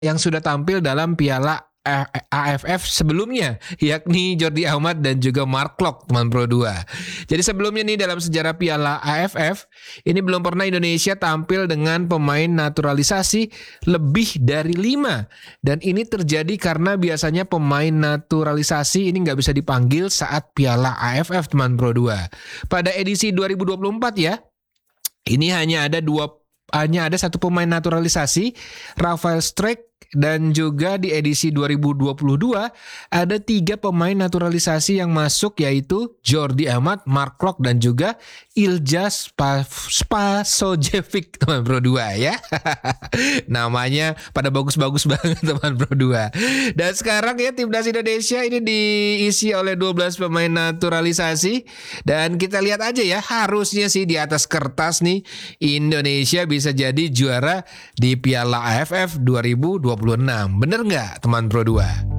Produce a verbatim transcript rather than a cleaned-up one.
yang sudah tampil dalam Piala A F F sebelumnya, yakni Jordi Amat dan juga Mark Klok, teman Pro dua. Jadi sebelumnya nih dalam sejarah Piala A F F, ini belum pernah Indonesia tampil dengan pemain naturalisasi lebih dari lima. Dan ini terjadi karena biasanya pemain naturalisasi ini nggak bisa dipanggil saat Piala A F F, teman Pro dua. Pada edisi dua ribu dua puluh empat ya, ini hanya ada dua hanya ada satu pemain naturalisasi, Rafael Strijk, dan juga di edisi dua ribu dua puluh dua ada tiga pemain naturalisasi yang masuk, yaitu Jordi Amat, Mark Klok, dan juga Ilja Spasojevic, teman Pro dua ya. Namanya pada bagus-bagus banget, teman Pro dua. Dan sekarang ya timnas Indonesia ini diisi oleh dua belas pemain naturalisasi, dan kita lihat aja ya, harusnya sih di atas kertas nih Indonesia bisa jadi juara di Piala A F F dua ribu dua puluh enam. Bener nggak, teman Pro dua?